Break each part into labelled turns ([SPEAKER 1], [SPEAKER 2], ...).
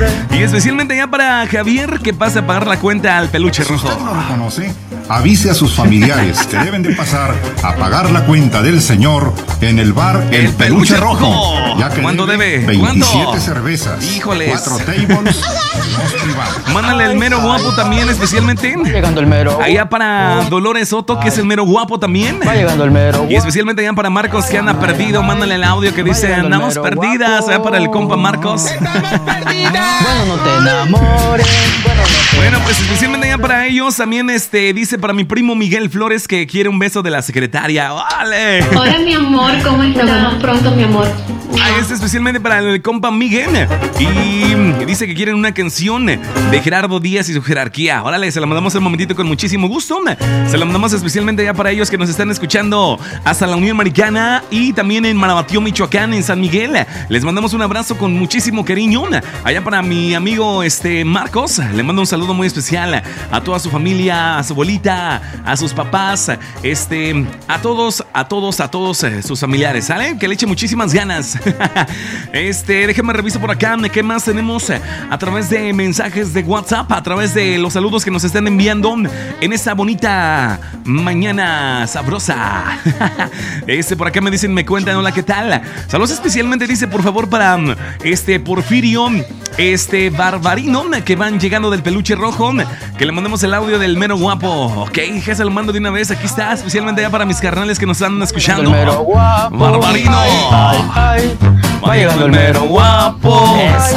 [SPEAKER 1] Y especialmente ya para Javier, que pasa a pagar la cuenta al peluche rojo.
[SPEAKER 2] Si usted no lo conoce, avise a sus familiares que deben de pasar a pagar la cuenta del señor en el bar El Peluche Rojo. Ya que
[SPEAKER 1] ¿cuánto debe?
[SPEAKER 2] 27
[SPEAKER 1] ¿Cuánto?
[SPEAKER 2] cervezas.
[SPEAKER 1] Híjoles.
[SPEAKER 2] 4 tables. 2 privados.
[SPEAKER 1] Mándale el mero guapo también, especialmente.
[SPEAKER 3] Va llegando el mero.
[SPEAKER 1] Allá para Dolores Soto, que es el mero guapo también.
[SPEAKER 3] Va llegando el mero.
[SPEAKER 1] Y especialmente allá para Marcos, que anda perdido. Mándale el audio que dice: andamos perdidas. Allá para el compa Marcos.
[SPEAKER 3] Bueno, no te enamores.
[SPEAKER 1] Bueno, pues especialmente allá para ellos. También dice para mi primo Miguel Flores que quiere un beso de la secretaria. ¡Vale!
[SPEAKER 4] Hola, mi amor, ¿cómo estás? Nos vemos pronto, mi amor.
[SPEAKER 1] Especialmente para el compa Miguel. Y dice que quieren una canción de Gerardo Díaz y su jerarquía. Órale, se la mandamos un momentito con muchísimo gusto. Se la mandamos especialmente ya para ellos que nos están escuchando hasta la Unión Americana y también en Marabatío, Michoacán, en San Miguel. Les mandamos un abrazo con muchísimo cariño. Allá para mi amigo Marcos, le mando un saludo muy especial a toda su familia, a su abuelita, a sus papás, a todos sus familiares, ¿sale? Que le eche muchísimas ganas. Déjenme reviso por acá qué más tenemos a través de mensajes de WhatsApp, a través de los saludos que nos están enviando en esta bonita mañana sabrosa. Por acá me dicen, me cuentan, hola, ¿qué tal? Saludos especialmente, dice, por favor, para Porfirio, Barbarino, que van llegando del peluche rojo, que le mandemos el audio del mero guapo. Ok, ya se lo mando de una vez, aquí está, especialmente ya para mis carnales que nos están escuchando. Barbarino.
[SPEAKER 3] Va llegando el mero guapo.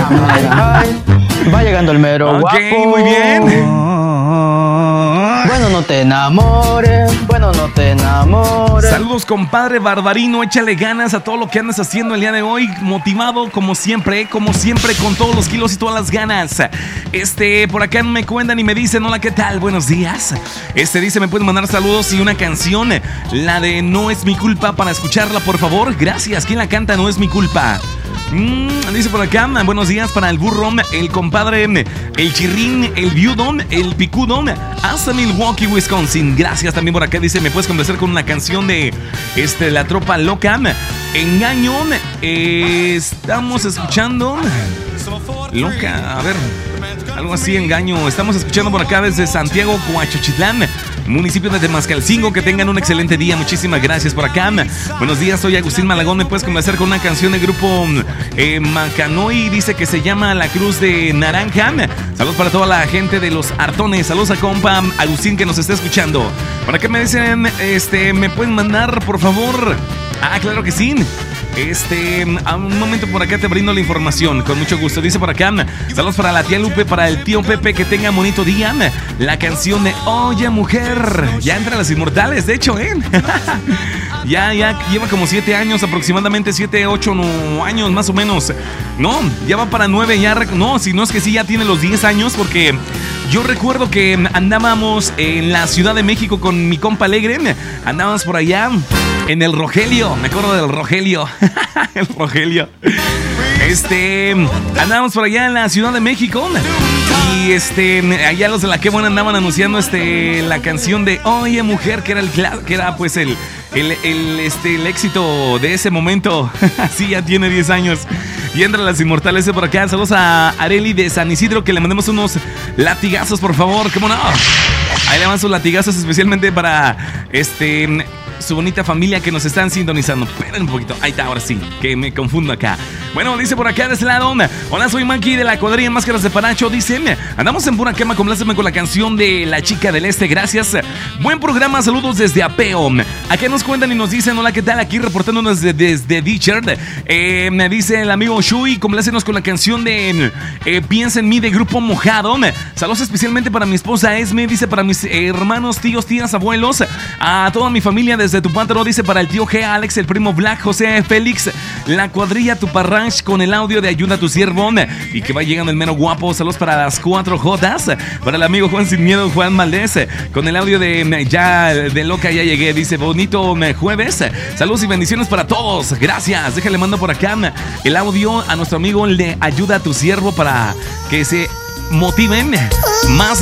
[SPEAKER 3] Va llegando el mero guapo.
[SPEAKER 1] Ok, muy bien.
[SPEAKER 3] Bueno, no te enamores. Bueno, no te enamores.
[SPEAKER 1] Saludos, compadre Barbarino. Échale ganas a todo lo que andas haciendo el día de hoy. Motivado como siempre, con todos los kilos y todas las ganas. Por acá me cuentan y me dicen, hola, ¿qué tal? Buenos días. Dice, me pueden mandar saludos y una canción, la de No es mi culpa, para escucharla, por favor. Gracias. ¿Quién la canta? No es mi culpa. Dice por acá, buenos días para el burro, el compadre, el chirrín, el viudo, el picudo, hasta Milwaukee, Wisconsin. Gracias también por acá, dice, me puedes convencer con una canción de La Tropa Loca, Engaño. Estamos escuchando Loca, a ver, algo así, Engaño. Estamos escuchando por acá desde Santiago, Coachochitlán, municipio de Temascalcingo. Que tengan un excelente día, muchísimas gracias por acá. Buenos días, soy Agustín Malagón. Me puedes convencer con una canción del grupo Macanoy, dice que se llama La Cruz de Naranja. Saludos para toda la gente de Los Artones. Saludos a compa Agustín que nos está escuchando. Por acá me dicen, me pueden mandar, por favor. Claro que sí. A un momento por acá te brindo la información, con mucho gusto. Dice por acá, saludos para la tía Lupe, para el tío Pepe, que tenga bonito día. La canción de Oye Mujer, ya entra a las inmortales, de hecho, ya lleva como 7 años, aproximadamente 7, 8 años más o menos. No, ya va para 9 ya. No, si no es que sí, ya tiene los 10 años, porque yo recuerdo que andábamos en la Ciudad de México con mi compa Alegre. Andábamos por allá en el Rogelio, me acuerdo del Rogelio. El Rogelio. Andábamos por allá en la Ciudad de México. Y allá los de la Qué Buena andaban anunciando la canción de Oye Mujer, que era pues el éxito de ese momento. Sí, ya tiene 10 años. Y entra las inmortales por acá. Saludos a Areli de San Isidro, que le mandemos unos latigazos, por favor. ¿Cómo no? Ahí le van sus latigazos especialmente para su bonita familia que nos están sintonizando. Esperen un poquito. Ahí está, ahora sí, que me confundo acá. Bueno, dice por acá de ese lado, hola, soy Monkey de la cuadrilla Máscaras de Paracho. Dice, andamos en pura quema, compláceme con la canción de La Chica del Este. Gracias. Buen programa, saludos desde Apeo. Acá nos cuentan y nos dicen, hola, ¿qué tal? Aquí reportándonos desde Dichard. Me dice el amigo Shui, complácenos con la canción de Piensa en mí, de Grupo Mojado. Saludos especialmente para mi esposa Esme, dice, para mis hermanos, tíos, tías, abuelos, a toda mi familia desde Tupántaro, dice, para el tío G, Alex, el primo Black, José, Félix, la cuadrilla Tuparranch, con el audio de Ayuda a tu Siervo, y que va llegando el mero guapo. Saludos para las 4Js, para el amigo Juan Sin Miedo, Juan Maldés, con el audio de Ya de Loca ya llegué, dice, bonito jueves. Saludos y bendiciones para todos, gracias. Déjale mando por acá el audio a nuestro amigo de Ayuda a tu Siervo para que se motiven más